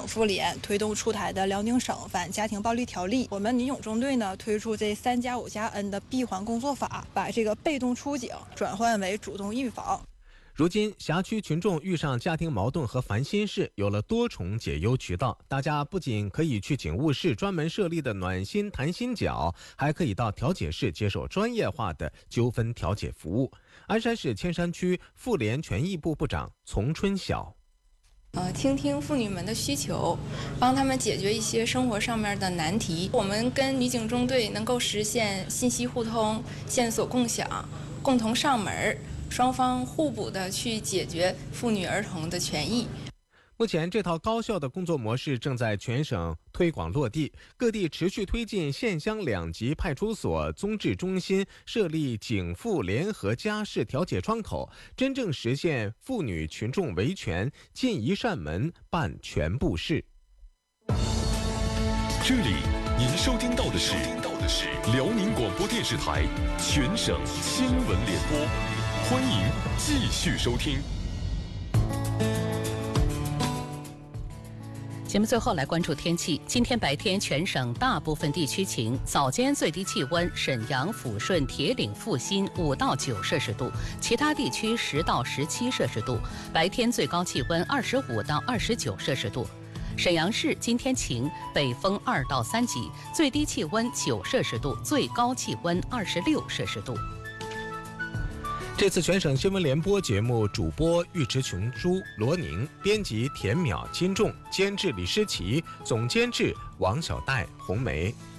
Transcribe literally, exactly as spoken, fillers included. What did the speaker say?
省妇联推动出台的辽宁省反家庭暴力条例，我们民警中队呢推出这三加五加 N 的闭环工作法，把这个被动出警转换为主动预防。 如今，辖区群众遇上家庭矛盾和烦心事，有了多重解忧渠道。大家不仅可以去警务室专门设立的暖心谈心角，还可以到调解室接受专业化的纠纷调解服务。鞍山市千山区妇联权益部部长丛春晓。 呃，听听妇女们的需求，帮他们解决一些生活上面的难题。我们跟民警中队能够实现信息互通、线索共享、共同上门，双方互补的去解决妇女儿童的权益。 目前，这套高效的工作模式正在全省推广落地，各地持续推进县乡两级派出所、综治中心设立警妇联合家事调解窗口，真正实现妇女群众维权，进一扇门办全部事。 这里您收听到的是辽宁广播电视台全省新闻联播，欢迎继续收听。 节目最后来关注天气。今天白天全省大部分地区晴，早间最低气温沈阳、抚顺、铁岭、阜新五到九摄氏度，其他地区十到十七摄氏度。白天最高气温二十五到二十九摄氏度。沈阳市今天晴，北风二到三级，最低气温九摄氏度，最高气温二十六摄氏度。 这次全省新闻联播节目主播尉迟琼珠、罗宁，编辑田淼、金仲，监制李诗琪，总监制王小戴、红梅。